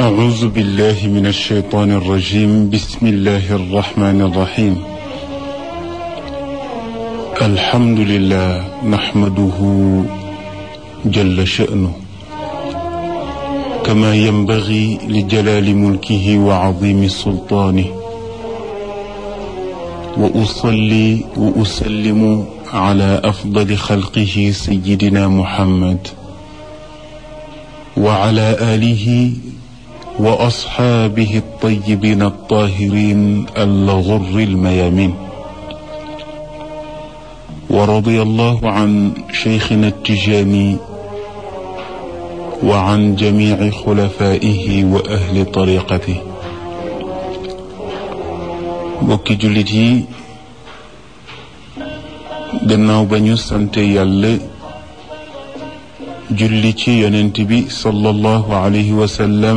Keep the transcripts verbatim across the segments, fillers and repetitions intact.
أعوذ بالله من الشيطان الرجيم. بسم الله الرحمن الرحيم. الحمد لله نحمده جل شأنه كما ينبغي لجلال ملكه وعظيم سلطانه، وأصلي وأسلم على أفضل خلقه سيدنا محمد وعلى آله وأصحابه الطيبين الطاهرين الغر الميامين. ورضي الله عن شيخنا التجاني وعن جميع خلفائه وأهل طريقته. bokki jullit yi, gannaaw ba ñu sante yàlla julli ci yonent bi sallallahu alayhi wa sallam,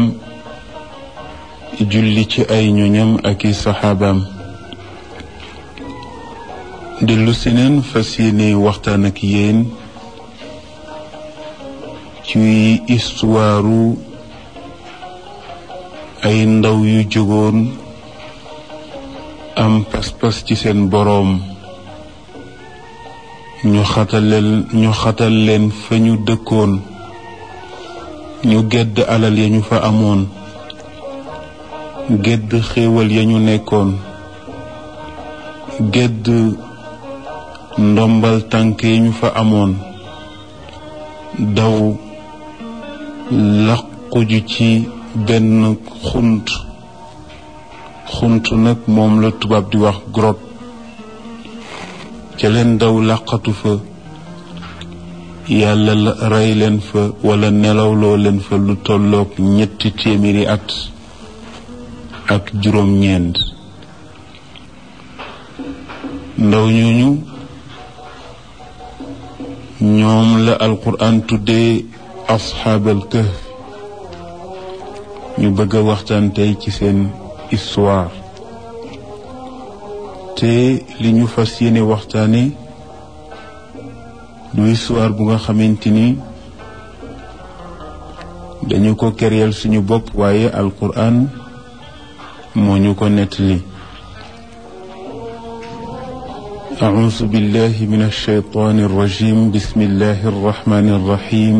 julli ci ay ñoñam ak i saxaabaam, dellu si neen fas yéene waxtaan ak yéen ci istuwaaru ay ndaw yu jógoon am pas-pas ci seen boroom, ñu xataleel ñu xatal leen fa ñu dëkkoon, ñu gedd alal ya ñu fa amoon, gedd xéewal ya ñu nekkoon, gedd ndombal tànk ya ñu fa amoon, daw laquju ci benn xunt xunt nag moom la tubaab di wax grotte, ca leen daw laqatu fa, yàlla la rey leen fa wala nelawloo leen fa lu tolloog ñetti téeméeri at ak juróom-ñeent. ndaw ñooñu ñoom la alquran tuddee asxaabal kahf. ñu bëgg a waxtaan tey ci seen histoire, te li ñu fas yéene waxtaane du histoire bu nga xamante ni dañu ko kéréel suñu bopp, waaye alquran moo ñu ko nettali. أعوذ بالله من الشيطان الرجيم. بسم الله الرحمن الرحيم.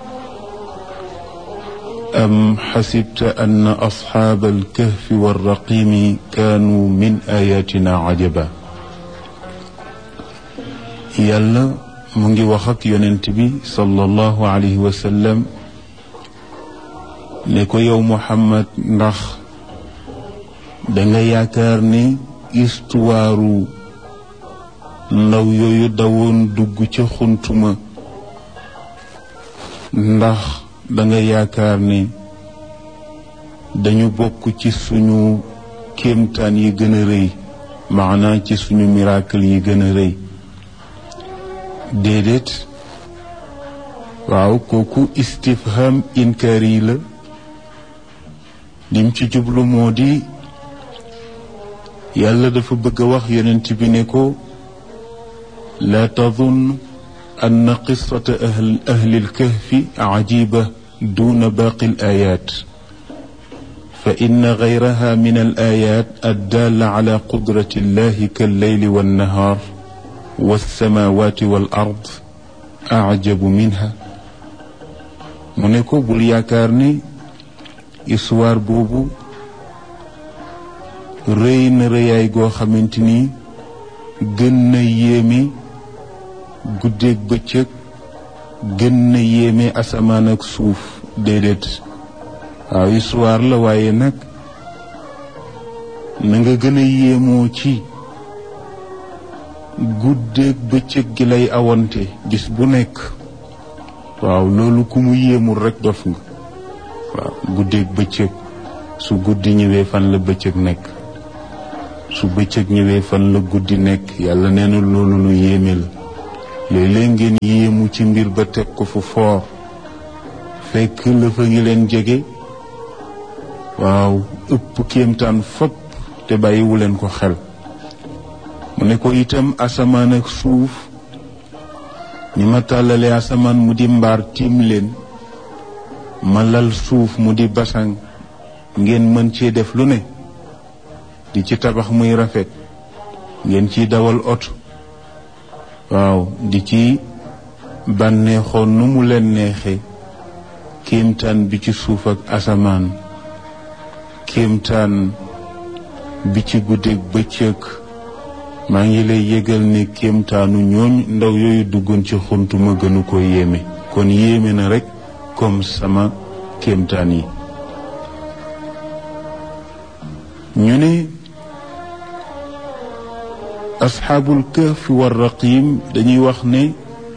أم حسبت أن أصحاب الكهف والرقيم كانوا من آياتنا عجبا. يلا مونغي وخك يوننتبي صلى الله عليه وسلم نكو يو محمد ndax danga yaakaar ni istuwaaru ndaw yooyu dawoon dugg ca xuntuma, ndax danga yaakaar ni dañu bokk ci suñu kéemtaan yi gën a rëy, maanaa ci suñu miracle yi gën a rëy. déedéet. waaw, kooku istifham inkaari la. lim ci jublu moo di yàlla dafa bëgg a wax yonent bi ne ko laa tadun أن قصة أهل, أهل الكهف عجيبة دون باقي الآيات، فإن غيرها من الآيات الدالة على قدرة الله كالليل والنهار والسماوات والأرض أعجب منها. منكو بلياكارني إسوار بوبو رين رياي غو خمنتني gën yéeme guddeeg bëccëg, gën na yéeme asamaan ak suuf. déedéet. waaw, histoire la, waaye nag na nga gën a yéemoo ci guddeeg bëccëg gi lay awante gis bu nekk. waaw, loolu ku mu yéemul rek dof nga. waaw, guddeeg bëccëg, su guddi ñëwee fan la bëccëg nekk, su bëccëg ñëwee fan la guddi nekk. yàlla nee na loolu lu yéeme la. léeg-léeg ngeen yéemu ci mbir ba teg ko fu foor, fekk la fa ngi leen jege. waaw, ëpp kéemtaan fopp te bàyyiwu leen ko xel. mu ne ko itam asamaan ak suuf, ni ma tàllale asamaan mu di mbaar tiim leen, ma lal suuf mu di basang ngeen mën cee def lu ne di ci tabax muy rafet ngeen ciy dawal oto waaw di ci bànneexoon nu mu leen neexe kéemtaan bi ci suuf ak asamaan kéemtaan bi ci guddeeg bëccëg maa ngi lay yëgal ne kéemtaanu ñooñ ndaw yooyu duggoon ci xuntu ma gënu ko yéeme kon yéeme na rekk comme sama kéemtaan yi ñu ne asxaabul kahf war raqim dañuy wax ne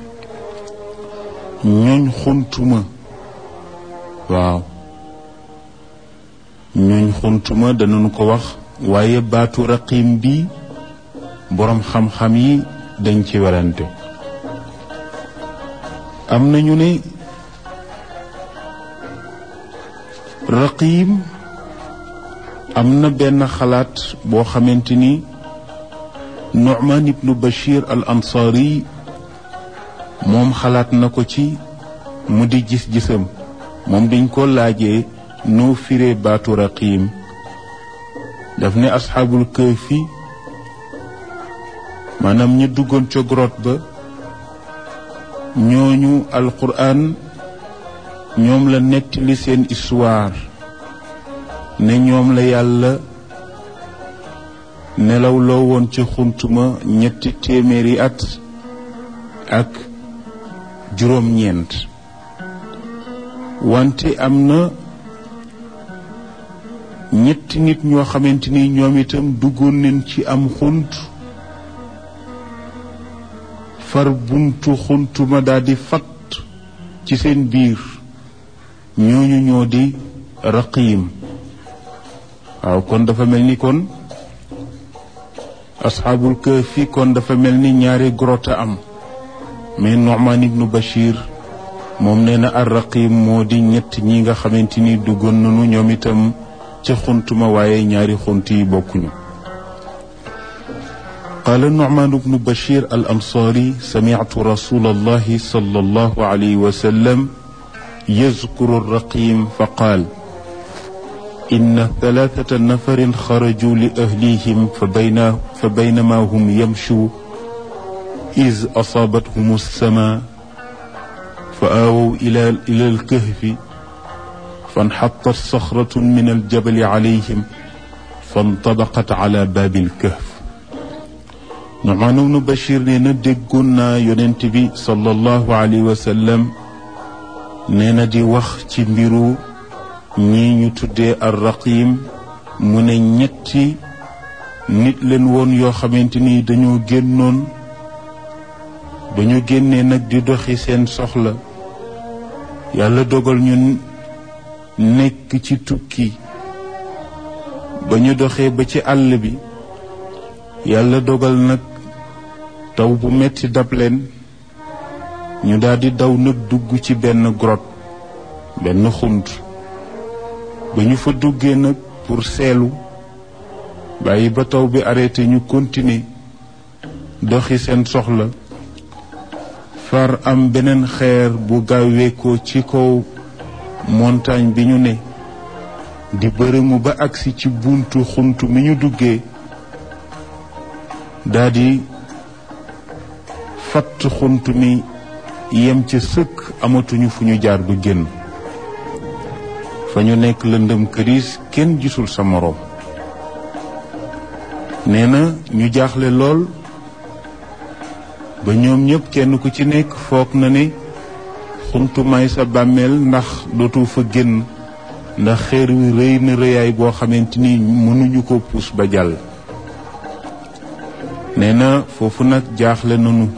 ñooñ xuntuma waaw ñooñ xuntuma danañu ko wax waaye baatu raqim bi boroom xam-xam yi dañ ci werante am nañu ne raqim am na benn xalaat boo xamante ni Nu'man ibnu Bashir al Ansari moom xalaat na ko ci mu di gis-gisam moom dañ ko laajee noo firee baatu raqim daf ne asxaabul kahfi maanaam ñu duggoon ca grotte ba ñooñu alquran ñoom la nettali seen histoire ne ñoom la yàlla nelaw loo woon ci xuntuma ñetti téeméeri at ak juróom-ñeent wante am na ñetti nit ñoo xamante ni ñoom itam duggoon nañ ci am xunt far buntu xuntuma daldi fatt ci seen biir ñooñu ñoo di raqim waaw kon dafa mel ni kon asxaabul kahfi kon dafa mel ni ñaari grotte am mais Nu'man ibnu Bashir moom nee na ar raqim moo di ñett ñi nga xamante ni duggoon nañu ñoom itam ca xuntuma waaye ñaari xunt yi bokkuñu قال النعمان بن بشير الأنصاري سمعت رسول الله صلى الله عليه وسلم يذكر الرقيم فقال إن ثلاثة نفر خرجوا لأهليهم فبين فبينما هم يمشوا إذ أصابتهم السماء فآووا إلى إلى الكهف فانحطت صخرة من الجبل عليهم فانطبقت على باب الكهف Nu'man ibnu Bashir nee na déggoon naa yonent bi sallallahu alayhi wa sallam nee na di wax ci mbiru ñii ñu tuddee ar-raqim mu ne ñetti nit leen woon yoo xamante ni dañoo génnoon ba ñu génnee nag di doxi seen soxla yàlla dogal ñu nekk ci tukki ba ñu doxee ba ci àll bi yàlla dogal nag taw bu metti dab leen ñu daldi daw nag dugg ci benn grotte benn xunt ba ñu fa duggee nag pour seelu bàyyi ba taw bi arrêté ñu continuer doxi seen soxla far am beneen xeer bu gaaweekoo ci kaw montagne bi ñu ne di bërëmu ba agsi ci buntu xunt mi ñu duggee daldi fatt xunt mi yem ca sëkk amatuñu fu ñu jaar ba génn fa ñu nekk lëndëm këriis kenn gisul sa moroom nee na ñu jaaxle lool ba ñoom ñëpp kenn ku ci nekk foog na ne xuntu may sa bàmmeel ndax dootu fa génn ndax xeer wi rëy na rëyaay boo xamante ni mënuñu ko puus ba jàll nee na foofu nag jaaxle nañu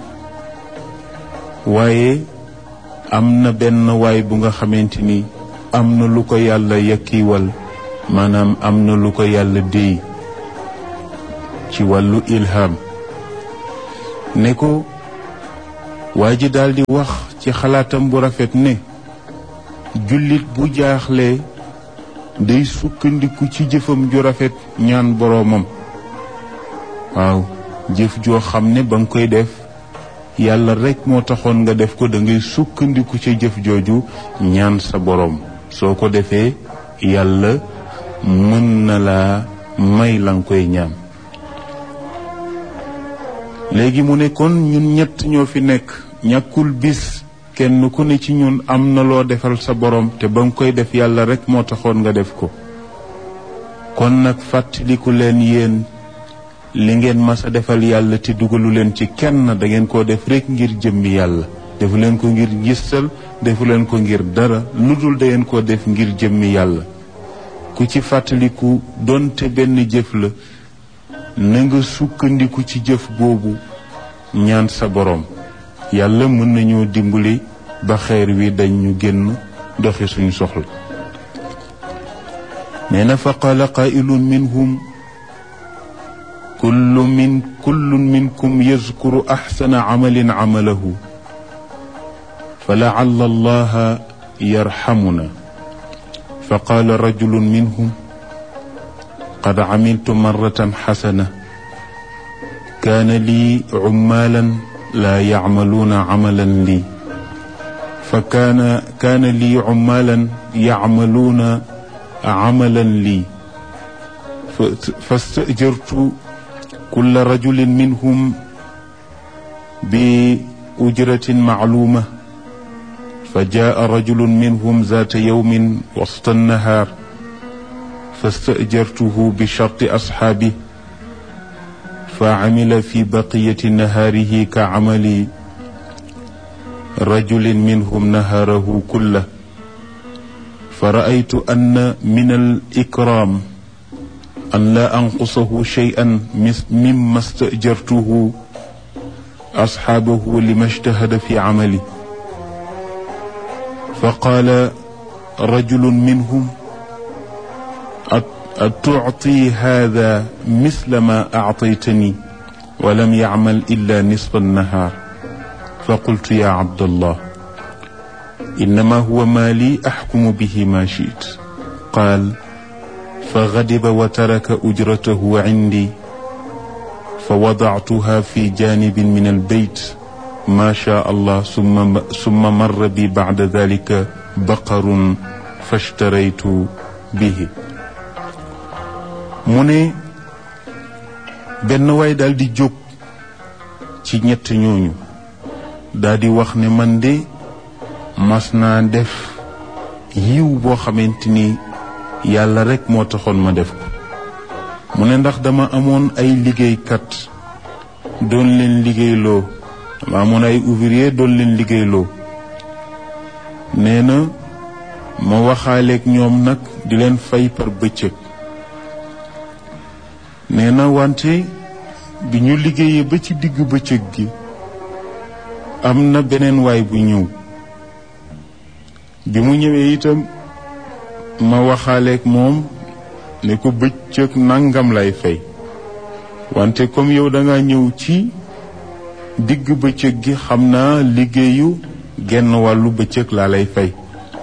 waaye am na benn waay bu nga xamante ni am na lu ko yàlla yakkiwal maanaam am na lu ko yàlla déy ci wàllu ilham ne ko waa ji daldi wax ci xalaatam bu rafet ne jullit bu jaaxlee day sukkandiku ci jëfam ju rafet ñaan boroomam waaw jëf joo xam ne ba nga koy def yàlla rekk moo taxoon nga def ko da ngay sukkandiku ca jëf jooju ñaan sa boroom soo ko defee yàlla mën na laa may la nga koy ñaan. léegi mu ne kon ñun ñett ñoo fi nekk, ñàkkul bis kenn ku ne ci ñun am na loo defal sa borom te ba nga koy def yàlla rekk moo taxoon nga def ko. kon nag fàttaliku leen yéen li ngeen mas a defal yàlla te dugalu leen ci kenn, da ngeen koo def rekk ngir jëmmi yàlla. defu leen ko ngir gistal, defu leen ko ngir dara, lu dul da ngeen koo def ngir jëmmi yàlla. ku ci fàttaliku donte benn jëf la, na nga sukkandiku ci jëf boobu ñaan sa borom. yàlla mën nañoo dimbali ba xeer wi dañ ñu génn doxi suñu soxla. nee na fa qaala qaa'ilun minhum kullu min kullun minkum yazkuru axsana camalin camalahu fa lacalla allaha yarxamuna. fa qaala rajulun minhum qad camiltu marratan xasana kaana lii cumaalan laa yacmaluuna camalan lii fa kaana kaana lii cumaalan yacmaluuna camalan lii fastajartu kulla rajulin minhum bi ujratin macluuma fa jaa rajulun minhum zaata yawmin wasta annahaar fastajartuhu bi sharti asxaabi fa camila fi baqiyati nahaarihi ka camali rajulin minhum nahaarahu kullah fa ra'aytu anna min al-ikraam an laa anqusahu shay'an mimma stajartuhu asxaabahu lima ijtahada fi camali fa qaala rajulun minhum atucti haada misla ma actaytani wa lam yacmal illa nisfa annahaar fa qultu ya cabdallah innama huwa maali axkumu bihi ma shi'tu qaal fa gadiba wa taraka ujratahu cindi fa wadactuha fi janibin min albeyt ma shaa allah summa summa marra bi bacda dalika baqarun fashtaraytu bihi. mu ne benn waay daal di jóg ci ñett ñooñu daal di wax ne man de mas naa def yiw boo xamante ni yàlla rekk moo taxoon ma def ko. mu ne ndax dama amoon ay liggéeykat doon leen liggéeyloo, dama amoon ay ouvrier doon leen liggéeyloo. nee na ma waxaaleeg ñoom nag di leen fay par bëccëg. nee na wante bi ñu liggéeyee ba ci digg bëccëg gi am na beneen waay bu ñëw. bi mu ñëwee itam ma waxaaleeg moom ne ko bëccëg nangam lay fay, wante comme yow da nga ñëw ci digg bëccëg gi xam naa liggéeyu genn wàllu bëccëg laa lay fay.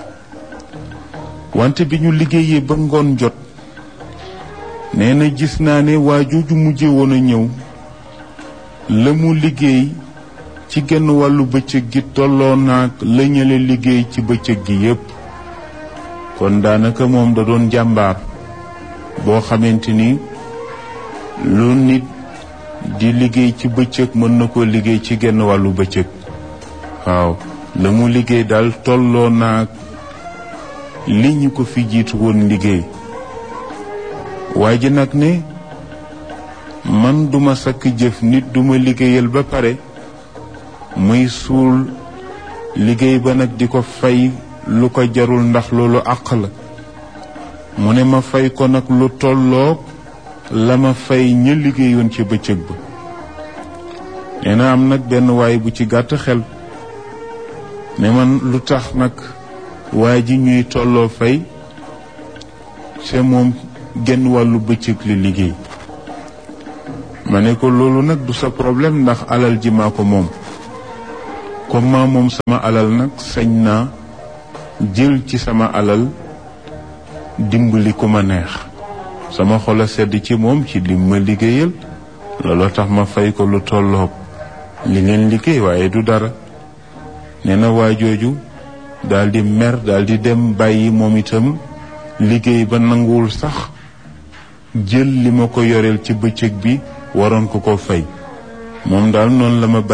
wante bi ñu liggéeyee ba ngoon jot nee na gis naa ne waa jooju mujje woon a ñëw la mu liggéey ci genn wàllu bëccëg gi tolloo naag la ñële liggéey ci bëccëg gi yépp. kon daanaka moom da doon jàmbaar boo xamante ni lu nit di liggéey ci bëccëg mën na ko liggéey ci genn wàllu bëccëg. waaw la mu liggéey daal tolloo naag li ñu ko fi jiitu woon liggéey. waaye ji nag ne man duma sakk jëf nit duma liggéeyal ba pare muy suul liggéey ba nag di ko fay lu ko jarul ndax loolu àq la. mu ne ma fay ko nag lu tolloog la ma fay ña liggéeyoon ci bëccëg ba. nee na am nag benn waay bu ci gàtt xel ne man lu tax nag waa ji ñuy tolloo fay c'est moom genn wàllu bëccëg li liggéey. ma ne ko loolu nag du sa problème ndax alal ji maa ko moom. comme maa moom sama alal nag sañ naa jël ci sama alal dimbali ku ma neex. sama xol a sedd ci moom ci lim ma liggéeyal looloo tax ma fay ko lu tolloog li ngeen liggéey waaye du dara. nee na waa jooju daal di mer daal di dem bàyyi moom itam liggéey ba nanguwul sax jël li ma ko yoreel ci bëccëg bi waroon ko ko fay moom daal noonu la ma